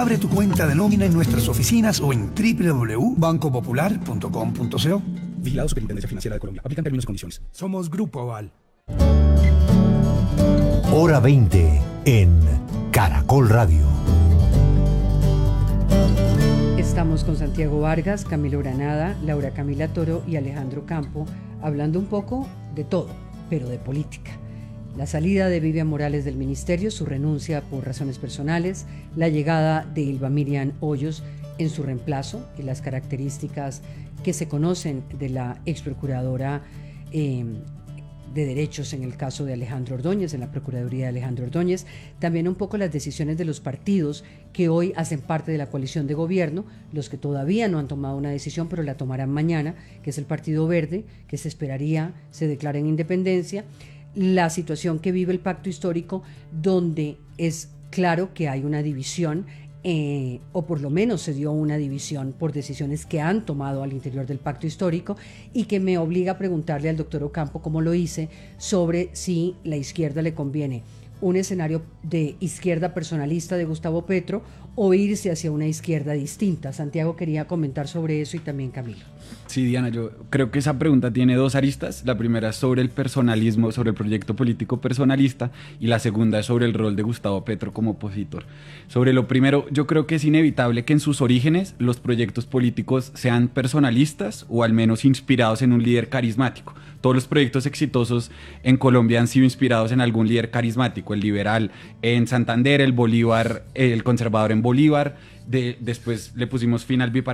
Abre tu cuenta de nómina en nuestras oficinas o en www.bancopopular.com.co. Vigilado Superintendencia Financiera de Colombia. Aplican términos y condiciones. Somos Grupo Aval. Hora 20 en Caracol Radio. Estamos con Santiago Vargas, Camilo Granada, Laura Camila Toro y Alejandro Campo, hablando un poco de todo, pero de política. La salida de Vivian Morales del ministerio, su renuncia por razones personales, la llegada de Ylva Miriam Hoyos en su reemplazo y las características que se conocen de la ex procuradora de derechos en el caso de Alejandro Ordóñez, en la Procuraduría de Alejandro Ordóñez, también un poco las decisiones de los partidos que hoy hacen parte de la coalición de gobierno, los que todavía no han tomado una decisión pero la tomarán mañana, que es el Partido Verde, que se esperaría se declare en independencia, la situación que vive el pacto histórico, donde es claro que hay una división, o por lo menos se dio una división por decisiones que han tomado al interior del pacto histórico, y que me obliga a preguntarle al doctor Ocampo, como lo hice, sobre si la izquierda le conviene un escenario de izquierda personalista de Gustavo Petro o irse hacia una izquierda distinta. Santiago quería comentar sobre eso y también Camilo. Sí, Diana, yo creo que esa pregunta tiene dos aristas. La primera es sobre el personalismo, sobre el proyecto político personalista, y la segunda es sobre el rol de Gustavo Petro como opositor. Sobre lo primero, yo creo que es inevitable que en sus orígenes los proyectos políticos sean personalistas o al menos inspirados en un líder carismático. Todos los proyectos exitosos en Colombia han sido inspirados en algún líder carismático, el liberal en Santander, el Bolívar, el conservador en Bolívar, después le pusimos fin al bipartidismo